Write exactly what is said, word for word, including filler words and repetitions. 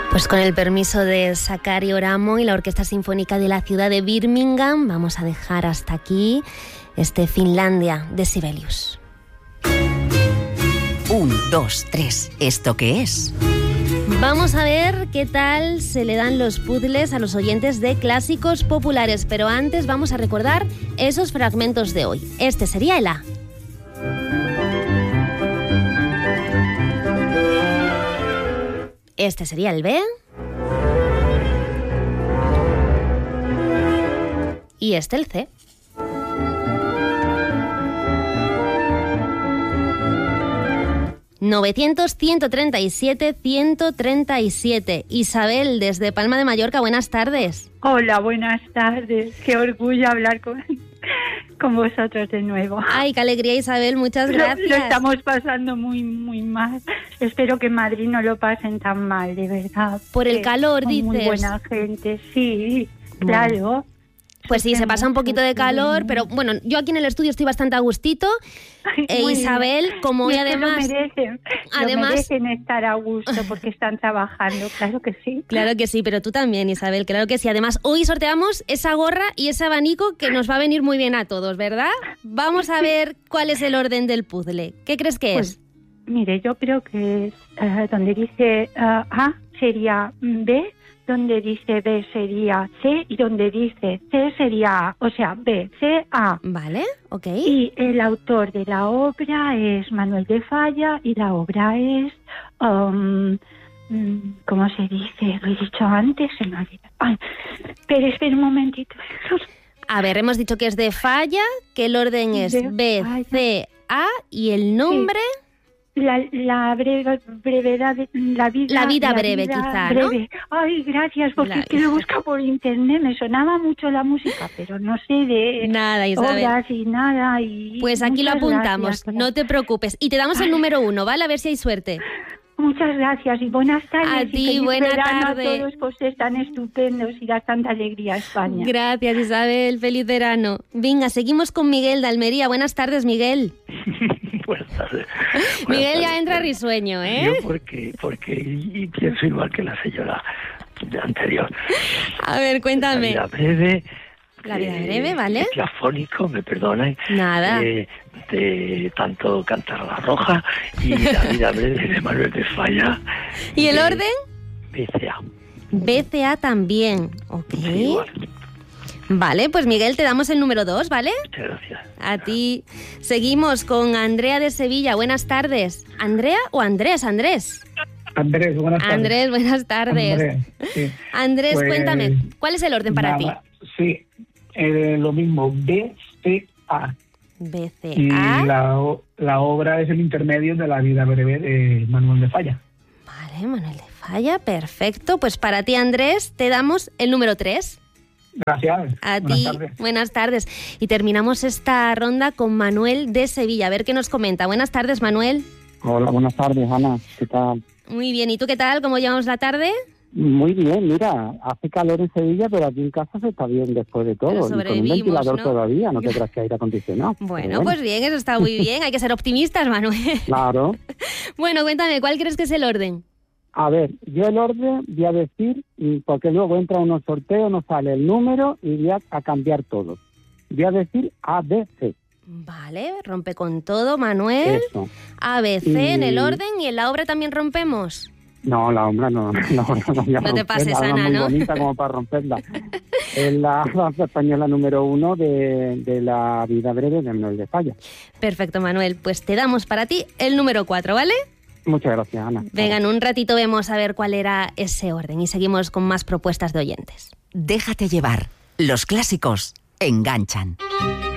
Pues con el permiso de Sakari Oramo y la Orquesta Sinfónica de la ciudad de Birmingham, vamos a dejar hasta aquí este Finlandia de Sibelius. Un, dos, tres. ¿Esto qué es? Vamos a ver qué tal se le dan los puzzles a los oyentes de Clásicos Populares, pero antes vamos a recordar esos fragmentos de hoy. Este sería el A. Este sería el B. Y este el C. novecientos, ciento treinta y siete, ciento treinta y siete. Isabel, desde Palma de Mallorca, buenas tardes. Hola, buenas tardes. Qué orgullo hablar con, con vosotros de nuevo. Ay, qué alegría, Isabel, muchas gracias. Lo, lo estamos pasando muy, muy mal. Espero que en Madrid no lo pasen tan mal, de verdad. Por el calor, dices. Muy buena gente, sí, claro. Bueno. Pues sí, se pasa un poquito de calor, pero bueno, yo aquí en el estudio estoy bastante a gustito. E Isabel, como hoy además... Lo merecen, además, lo merecen estar a gusto porque están trabajando, claro que sí. Claro que sí, pero tú también, Isabel, claro que sí. Además, hoy sorteamos esa gorra y ese abanico que nos va a venir muy bien a todos, ¿verdad? Vamos a ver cuál es el orden del puzzle. ¿Qué crees que pues, es? Mire, yo creo que es uh, donde dice uh, A sería B, donde dice B sería C y donde dice C sería A, o sea, B, C, A. Vale, ok. Y el autor de la obra es Manuel de Falla y la obra es, um, ¿cómo se dice? Lo he dicho antes, se me olvida. Ay, pero espera un momentito. A ver, hemos dicho que es de Falla, que el orden es de B, Falla. C, A y el nombre... Sí. La, la breve, brevedad, de, la vida, la vida la breve, vida quizá, breve. ¿no? Ay, gracias, porque la... es que lo busco por internet. Me sonaba mucho la música, pero no sé de nada, Isabel. Obras y nada. Y pues aquí lo apuntamos, gracias. No te preocupes. Y te damos el número uno, ¿vale? A ver si hay suerte. Muchas gracias y buenas tardes. A ti, y buena tarde. A todos, pues están estupendos y da tanta alegría a España. Gracias, Isabel. Feliz verano. Venga, seguimos con Miguel de Almería. Buenas tardes, Miguel. Buenas tardes. Miguel Buenas ya tardes. entra risueño, ¿eh? Yo porque, porque y pienso igual que la señora anterior. A ver, cuéntame. La vida breve. La vida eh, breve, ¿vale? Afónico, me perdonen. Nada. Eh, de tanto Cantar la Roja y La vida breve de Manuel de Falla. ¿Y el orden? B C A. B C A también, ok. Sí, igual. Vale, pues Miguel, te damos el número dos, ¿vale? Muchas gracias. A ti. Seguimos con Andrea de Sevilla. Buenas tardes. ¿Andrea o Andrés? Andrés. Andrés, buenas tardes. Andrés, buenas tardes. Andrés, sí. Andrés, pues, cuéntame, ¿cuál es el orden para nada, ti? Sí, eh, lo mismo, B C A. B C A. Y la, la obra es el intermedio de La vida breve de Manuel de Falla. Vale, Manuel de Falla, perfecto. Pues para ti, Andrés, te damos el número tres. Gracias. A buenas ti, tardes. Buenas tardes. Y terminamos esta ronda con Manuel de Sevilla. A ver qué nos comenta. Buenas tardes, Manuel. Hola, buenas tardes, Ana. ¿Qué tal? Muy bien. ¿Y tú qué tal? ¿Cómo llevamos la tarde? Muy bien, mira, hace calor en Sevilla, pero aquí en casa se está bien después de todo. Y con un ventilador, ¿no? Todavía, no te creas que aire acondicionado. Bueno, bueno, pues bien, eso está muy bien. Hay que ser optimistas, Manuel. Claro. Bueno, cuéntame, ¿cuál crees que es el orden? A ver, yo el orden voy a decir, porque luego entra unos sorteos, nos sale el número y voy a, a cambiar todo. Voy a decir A, B, C. Vale, rompe con todo, Manuel. Eso. A, B, C y... en el orden y en la obra también rompemos. No, la obra no. No, no, no, no, no te pases, Ana, muy ¿no? Muy bonita como para romperla. Es la danza española número uno de, de La vida breve de Manuel de Falla. Perfecto, Manuel. Pues te damos para ti el número cuatro, ¿vale? Muchas gracias, Ana. Venga, en un ratito vemos a ver cuál era ese orden y seguimos con más propuestas de oyentes. Déjate llevar. Los clásicos enganchan.